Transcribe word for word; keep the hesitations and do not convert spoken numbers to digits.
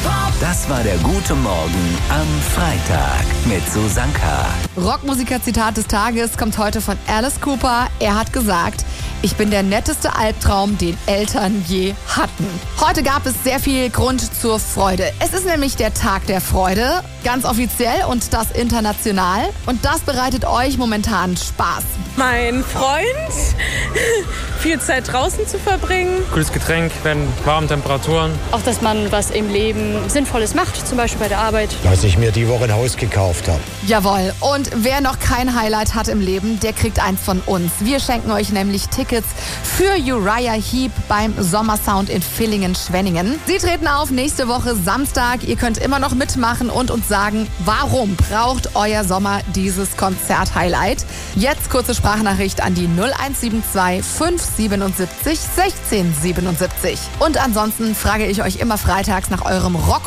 Das war der Gute Morgen am Freitag mit Susanka. Rockmusiker-Zitat des Tages kommt heute von Alice Cooper. Er hat gesagt: Ich bin der netteste Albtraum, den Eltern je hatten. Heute gab es sehr viel Grund zur Freude. Es ist nämlich der Tag der Freude, ganz offiziell und das international. Und das bereitet euch momentan Spaß. Mein Freund, viel Zeit draußen zu verbringen. Cooles Getränk, wenn warme Temperaturen. Auch, dass man was im Leben Sinnvolles macht, zum Beispiel bei der Arbeit. Dass ich mir die Woche ein Haus gekauft habe. Jawohl. Und wer noch kein Highlight hat im Leben, der kriegt eins von uns. Wir schenken euch nämlich Tickets für Uriah Heep beim Sommersound in Villingen-Schwenningen. Sie treten auf nächste Woche Samstag. Ihr könnt immer noch mitmachen und uns sagen, warum braucht euer Sommer dieses Konzert-Highlight? Jetzt kurze Sprachnachricht an die null eins sieben zwei fünf siebenundsiebzig sechzehn siebenundsiebzig. Und ansonsten frage ich euch immer freitags nach eurem Rock